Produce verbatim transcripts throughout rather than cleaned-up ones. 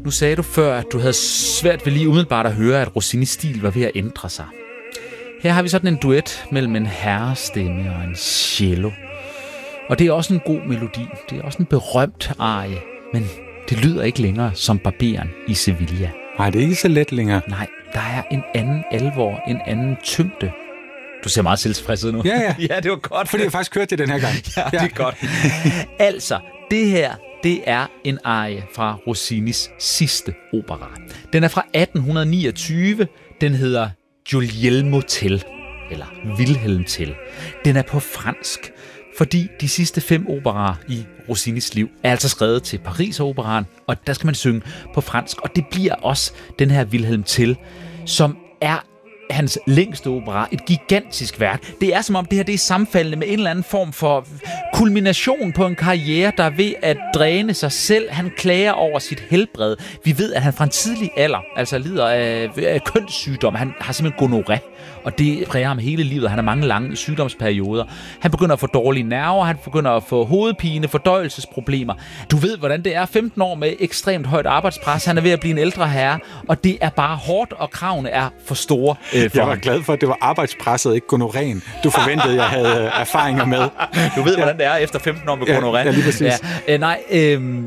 Nu sagde du før, at du havde svært ved lige umiddelbart at høre, at Rossinis stil var ved at ændre sig. Her har vi sådan en duet mellem en herrestemme og en cello. Og det er også en god melodi. Det er også en berømt arie, men det lyder ikke længere som Barberen i Sevilla. Nej, det er ikke så let længere. Nej, der er en anden alvor, en anden tyngde. Du ser meget selvtilfreds ud nu. Ja, ja. Ja, det var godt. Fordi jeg faktisk hørte det den her gang. Ja, det er godt. Altså, det her, det er en arie fra Rossinis sidste opera. Den er fra atten niogtyve. Den hedder Guglielmo Tell, eller Wilhelm Tell. Den er på fransk, fordi de sidste fem operaer i Rossinis liv er altså skrevet til Paris-operaen, og der skal man synge på fransk. Og det bliver også den her Wilhelm Tell, som er hans længste opera, et gigantisk værk. Det er som om det her det er sammenfaldende med en eller anden form for kulmination på en karriere, der er ved at dræne sig selv. Han klager over sit helbred. Vi ved, at han fra en tidlig alder altså lider af, af kønssygdom. Han har simpelthen gonorré, og det præger ham hele livet. Han har mange lange sygdomsperioder. Han begynder at få dårlige nerver, han begynder at få hovedpine, fordøjelsesproblemer. Du ved, hvordan det er. femten år med ekstremt højt arbejdspres. Han er ved at blive en ældre herre, og det er bare hårdt, og kravene er for store. Jeg var ham. glad for, at det var arbejdspresset, ikke gonorrhéen. Du forventede, jeg havde erfaringer med. Du ved, hvordan det er efter femten år med ja, gonorré. Ja, lige præcis. Ja. Øh, nej, øh,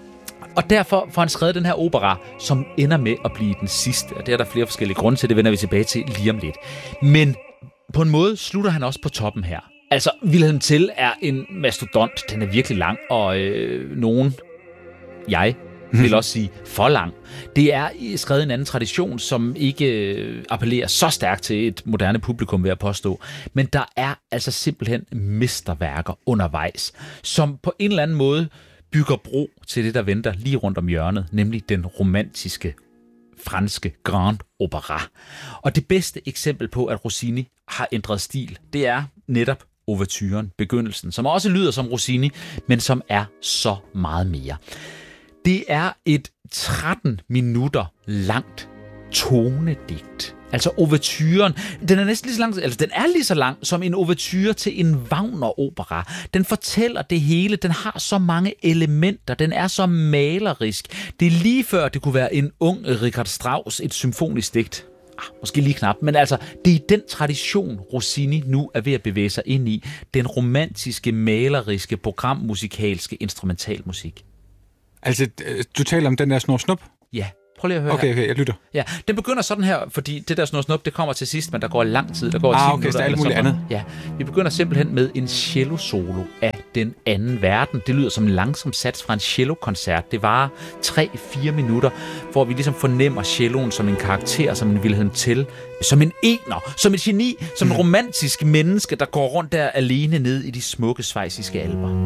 og derfor får han skrevet den her opera, som ender med at blive den sidste. Og det er der flere forskellige grunde til, det vender vi tilbage til lige om lidt. Men på en måde slutter han også på toppen her. Altså, Wilhelm Tell er en mastodont. Den er virkelig lang, og øh, nogen, jeg, vil også sige for lang. Det er skrevet en anden tradition, som ikke appellerer så stærkt til et moderne publikum, vil jeg påstå. Men der er altså simpelthen mesterværker undervejs, som på en eller anden måde bygger bro til det, der venter lige rundt om hjørnet, nemlig den romantiske franske Grand Opera. Og det bedste eksempel på, at Rossini har ændret stil, det er netop ouverturen, begyndelsen, som også lyder som Rossini, men som er så meget mere. Det er et tretten minutter langt tonedigt. Altså ouverturen, den er næsten lige så lang, altså den er lige så lang som en ouverture til en Wagner-opera. Den fortæller det hele, den har så mange elementer, den er så malerisk. Det er lige før, det kunne være en ung Richard Strauss, et symfonisk digt. Ah, måske lige knap, men altså, det er den tradition, Rossini nu er ved at bevæge sig ind i. Den romantiske, maleriske, programmusikalske instrumentalmusik. Altså, du taler om den der Snor Snup? Ja, prøv lige at høre Okay, her. okay, jeg lytter. Ja, den begynder sådan her, fordi det der Snor Snup, det kommer til sidst, men der går lang tid. Der går ah, ti okay, minutter. Så er alt muligt andet. Ja, vi begynder simpelthen med en cello-solo af den anden verden. Det lyder som en langsom sats fra en cello-koncert. Det varer tre fire minutter, hvor vi ligesom fornemmer celloen som en karakter, som en Wilhelm Tell, som en ener, som et geni, som en romantisk menneske, der går rundt der alene ned i de smukke schweiziske alper.